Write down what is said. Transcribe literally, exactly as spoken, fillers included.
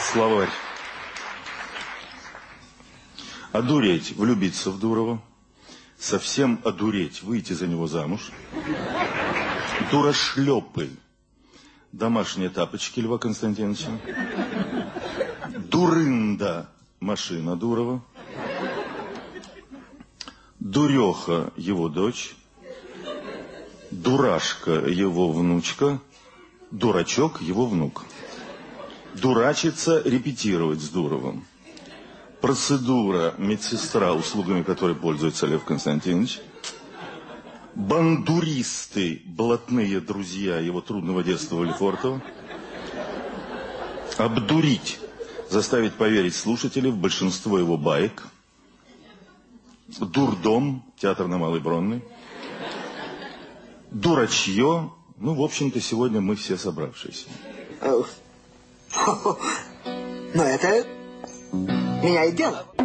Словарь. Одуреть, влюбиться в Дурова. Совсем одуреть, выйти за него замуж. Дурошлепы. Домашние тапочки Льва Константиновича. Дурында. Машина Дурова. Дуреха, его дочь. Дурашка, его внучка. Дурачок, его внук. Дурачиться, репетировать с Дуровым. Процедура, медсестра, услугами которой пользуется Лев Константинович. Бандуристы, блатные друзья его трудного детства Лефортова. Обдурить, заставить поверить слушателей в большинство его баек. Дурдом, театр на Малой Бронной. Дурачье, ну, в общем-то, сегодня мы все собравшиеся. Но это меняет дело.